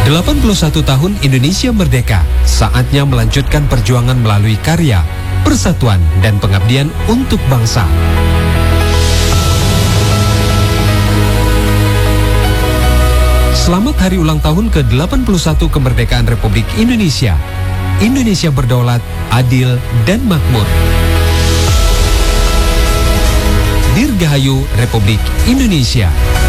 81 tahun Indonesia merdeka, saatnya melanjutkan perjuangan melalui karya, persatuan, dan pengabdian untuk bangsa. Selamat hari ulang tahun ke-81 kemerdekaan Republik Indonesia. Indonesia berdaulat, adil, dan makmur. Dirgahayu Republik Indonesia.